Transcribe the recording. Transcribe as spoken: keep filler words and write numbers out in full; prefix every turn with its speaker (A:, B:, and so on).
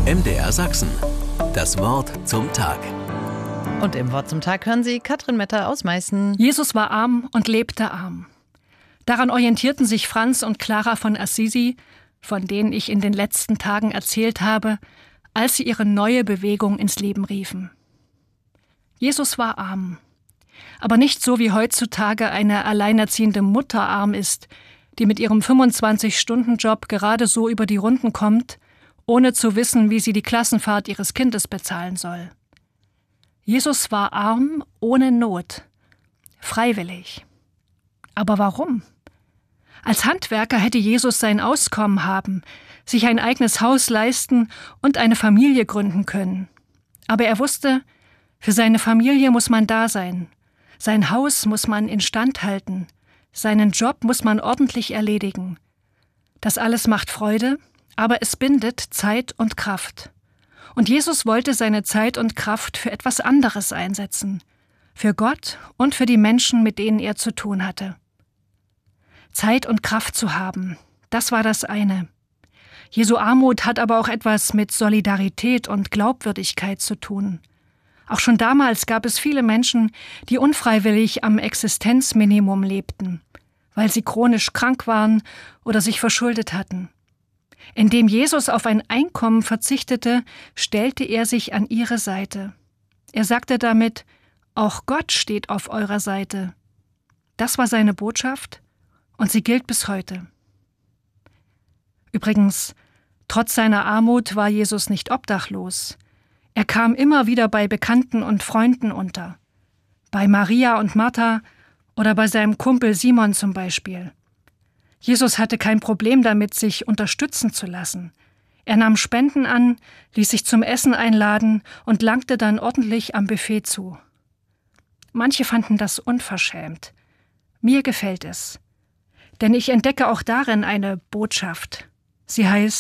A: M D R Sachsen. Das Wort zum Tag.
B: Und im Wort zum Tag hören Sie Katrin Metter aus Meißen.
C: Jesus war arm und lebte arm. Daran orientierten sich Franz und Clara von Assisi, von denen ich in den letzten Tagen erzählt habe, als sie ihre neue Bewegung ins Leben riefen. Jesus war arm, aber nicht so, wie heutzutage eine alleinerziehende Mutter arm ist, die mit ihrem fünfundzwanzig-Stunden-Job gerade so über die Runden kommt, ohne zu wissen, wie sie die Klassenfahrt ihres Kindes bezahlen soll. Jesus war arm ohne Not, freiwillig. Aber warum? Als Handwerker hätte Jesus sein Auskommen haben, sich ein eigenes Haus leisten und eine Familie gründen können. Aber er wusste, für seine Familie muss man da sein. Sein Haus muss man instand halten. Seinen Job muss man ordentlich erledigen. Das alles macht Freude, aber es bindet Zeit und Kraft. Und Jesus wollte seine Zeit und Kraft für etwas anderes einsetzen. Für Gott und für die Menschen, mit denen er zu tun hatte. Zeit und Kraft zu haben, das war das eine. Jesu Armut hat aber auch etwas mit Solidarität und Glaubwürdigkeit zu tun. Auch schon damals gab es viele Menschen, die unfreiwillig am Existenzminimum lebten, weil sie chronisch krank waren oder sich verschuldet hatten. Indem Jesus auf ein Einkommen verzichtete, stellte er sich an ihre Seite. Er sagte damit, auch Gott steht auf eurer Seite. Das war seine Botschaft und sie gilt bis heute. Übrigens, trotz seiner Armut war Jesus nicht obdachlos. Er kam immer wieder bei Bekannten und Freunden unter. Bei Maria und Martha oder bei seinem Kumpel Simon zum Beispiel. Jesus hatte kein Problem damit, sich unterstützen zu lassen. Er nahm Spenden an, ließ sich zum Essen einladen und langte dann ordentlich am Buffet zu. Manche fanden das unverschämt. Mir gefällt es. Denn ich entdecke auch darin eine Botschaft. Sie heißt,